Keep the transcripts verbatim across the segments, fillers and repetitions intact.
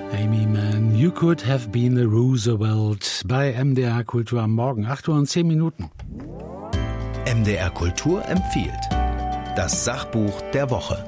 Amy Mann, You Could Have Been a Roosevelt bei M D R Kultur am Morgen, acht Uhr und zehn Minuten. M D R Kultur empfiehlt das Sachbuch der Woche.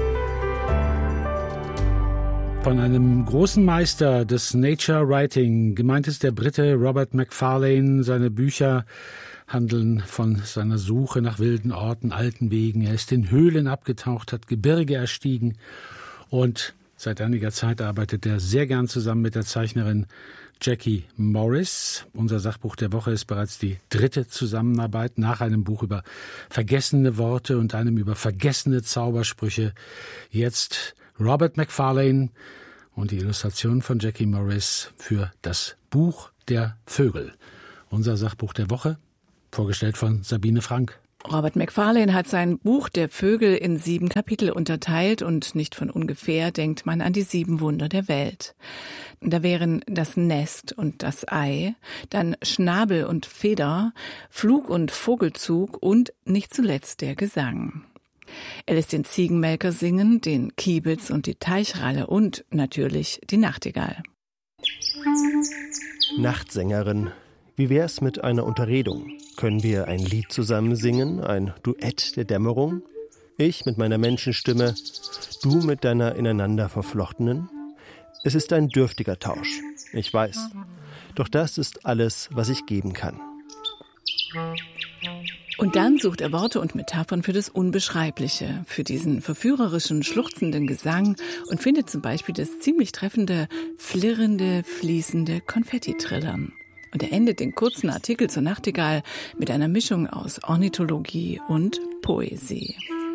Von einem großen Meister des Nature Writing, gemeint ist der Brite Robert Macfarlane. Seine Bücher handeln von seiner Suche nach wilden Orten, alten Wegen. Er ist in Höhlen abgetaucht, hat Gebirge erstiegen und seit einiger Zeit arbeitet er sehr gern zusammen mit der Zeichnerin Jackie Morris. Unser Sachbuch der Woche ist bereits die dritte Zusammenarbeit nach einem Buch über vergessene Worte und einem über vergessene Zaubersprüche. Jetzt Robert Macfarlane und die Illustration von Jackie Morris für das Buch der Vögel. Unser Sachbuch der Woche, vorgestellt von Sabine Frank. Robert Macfarlane hat sein Buch der Vögel in sieben Kapitel unterteilt und nicht von ungefähr denkt man an die sieben Wunder der Welt. Da wären das Nest und das Ei, dann Schnabel und Feder, Flug und Vogelzug und nicht zuletzt der Gesang. Er lässt den Ziegenmelker singen, den Kiebitz und die Teichralle und natürlich die Nachtigall. Nachtsängerin, wie wär's mit einer Unterredung? Können wir ein Lied zusammen singen, ein Duett der Dämmerung? Ich mit meiner Menschenstimme, du mit deiner ineinander verflochtenen? Es ist ein dürftiger Tausch, ich weiß. Doch das ist alles, was ich geben kann. Und dann sucht er Worte und Metaphern für das Unbeschreibliche, für diesen verführerischen, schluchzenden Gesang und findet zum Beispiel das ziemlich treffende, flirrende, fließende Konfetti-Trillern. Und er endet den kurzen Artikel zur Nachtigall mit einer Mischung aus Ornithologie und Poesie.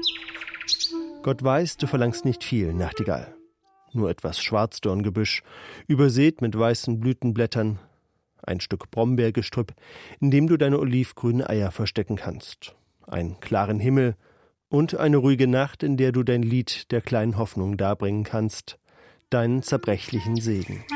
Gott weiß, du verlangst nicht viel, Nachtigall. Nur etwas Schwarzdorngebüsch, übersät mit weißen Blütenblättern, ein Stück Brombeergestrüpp, in dem du deine olivgrünen Eier verstecken kannst, einen klaren Himmel und eine ruhige Nacht, in der du dein Lied der kleinen Hoffnung darbringen kannst, deinen zerbrechlichen Segen.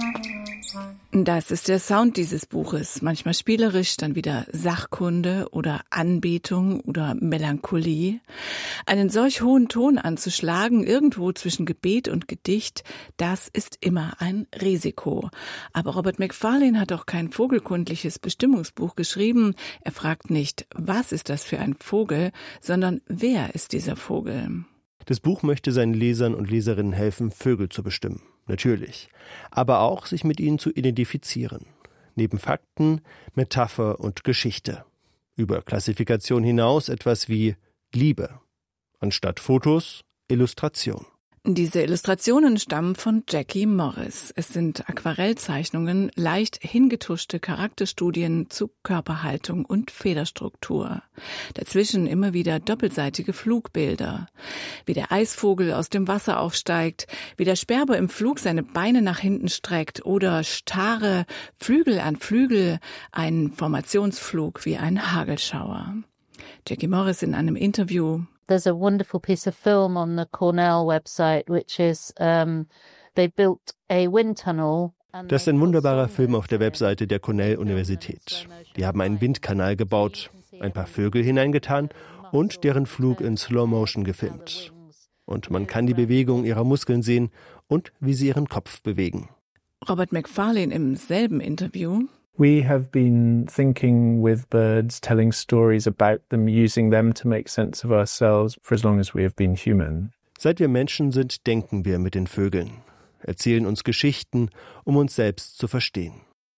Das ist der Sound dieses Buches, manchmal spielerisch, dann wieder Sachkunde oder Anbetung oder Melancholie. Einen solch hohen Ton anzuschlagen, irgendwo zwischen Gebet und Gedicht, das ist immer ein Risiko. Aber Robert Macfarlane hat auch kein vogelkundliches Bestimmungsbuch geschrieben. Er fragt nicht, was ist das für ein Vogel, sondern wer ist dieser Vogel? Das Buch möchte seinen Lesern und Leserinnen helfen, Vögel zu bestimmen. Natürlich. Aber auch, sich mit ihnen zu identifizieren. Neben Fakten, Metapher und Geschichte. Über Klassifikation hinaus etwas wie Liebe. Anstatt Fotos, Illustration. Diese Illustrationen stammen von Jackie Morris. Es sind Aquarellzeichnungen, leicht hingetuschte Charakterstudien zu Körperhaltung und Federstruktur. Dazwischen immer wieder doppelseitige Flugbilder. Wie der Eisvogel aus dem Wasser aufsteigt, wie der Sperber im Flug seine Beine nach hinten streckt oder starre Flügel an Flügel, ein Formationsflug wie ein Hagelschauer. Jackie Morris in einem Interview: There's a wonderful piece of film on the Cornell website, which is um, they built a wind tunnel. Das ist ein wunderbarer Film auf der Webseite der Cornell-Universität. Die haben einen Windkanal gebaut, ein paar Vögel hineingetan und deren Flug in Slow Motion gefilmt. Und man kann die Bewegung ihrer Muskeln sehen und wie sie ihren Kopf bewegen. Robert Macfarlane im selben Interview: We have been thinking with birds, telling stories about them, using them to make sense of ourselves for as long as we have been human. Seit wir Menschen sind, denken wir mit den Vögeln, erzählen uns Geschichten, um uns selbst zu verstehen.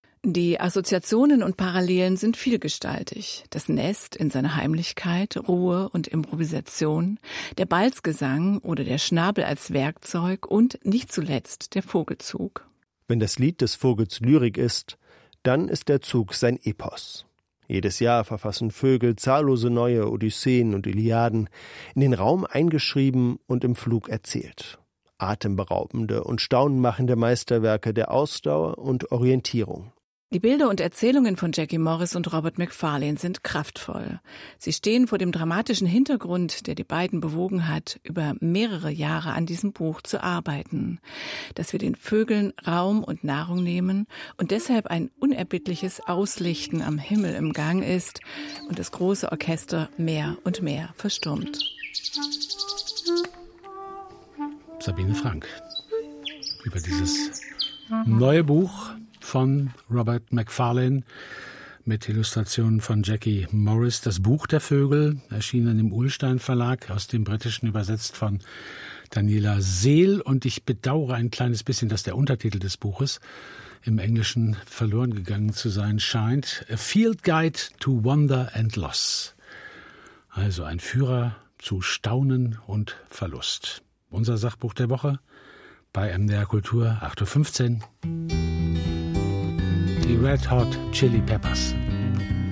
Die Assoziationen und Parallelen sind vielgestaltig. Das Nest in seiner Heimlichkeit, Ruhe und Improvisation, der Balzgesang oder der Schnabel als Werkzeug und nicht zuletzt der Vogelzug. Wenn das Lied des Vogels Lyrik ist, dann ist der Zug sein Epos. Jedes Jahr verfassen Vögel zahllose neue Odysseen und Iliaden, in den Raum eingeschrieben und im Flug erzählt. Atemberaubende und staunenmachende Meisterwerke der Ausdauer und Orientierung. Die Bilder und Erzählungen von Jackie Morris und Robert Macfarlane sind kraftvoll. Sie stehen vor dem dramatischen Hintergrund, der die beiden bewogen hat, über mehrere Jahre an diesem Buch zu arbeiten. Dass wir den Vögeln Raum und Nahrung nehmen und deshalb ein unerbittliches Auslichten am Himmel im Gang ist und das große Orchester mehr und mehr verstummt. Sabine Frank. über dieses neue Buch von Robert Macfarlane mit Illustrationen von Jackie Morris. Das Buch der Vögel, erschienen im Ullstein Verlag, aus dem Britischen übersetzt von Daniela Seel. Und ich bedauere ein kleines bisschen, dass der Untertitel des Buches im Englischen verloren gegangen zu sein scheint. A Field Guide to Wonder and Loss. Also ein Führer zu Staunen und Verlust. Unser Sachbuch der Woche bei M D R Kultur, acht Uhr fünfzehn. Die Red Hot Chili Peppers.